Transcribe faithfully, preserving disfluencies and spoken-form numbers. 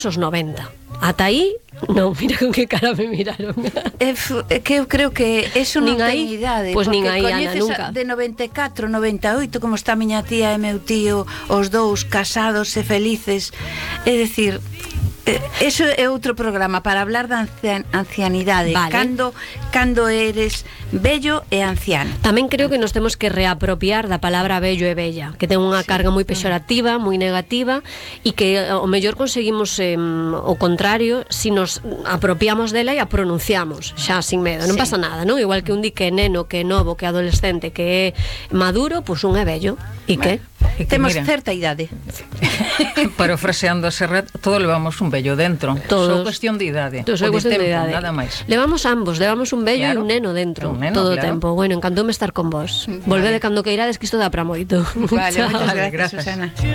os noventa. Ata aí, non, mira con que cara me miraron. É, é que eu creo que eso non Nin ten aí, idade. pois nin aí, Ana, coñeces nunca. de noventa e catro, noventa e oito, como está miña tía e meu tío, os dous casados e felices. É dicir, eso é outro programa para hablar da ancian, ancianidade, vale. cando, cando eres vello e anciano. Tamén creo que nos temos que reapropiar da palabra vello e bella, que ten unha sí. carga moi pexorativa, moi negativa, e que o mellor conseguimos eh, o contrario si nos apropiamos dela e a pronunciamos xa sin medo, non sí. pasa nada, non? Igual que un di que é neno, que é novo, que é adolescente, que é maduro, pois un é vello, e que? Que temos mira, certa idade. Parafraseando a Serrat, todos levamos un vello dentro. Só cuestión de idade. Só cuestión de idade. Nada máis. Levamos ambos, levamos un vello claro. e un neno dentro, un neno, todo o claro. tempo. Bueno, encantoume estar con vos. Volvede vale. cando queirades, que isto dá para moito. Vale, moitas vale, gracias, gracias, Susana.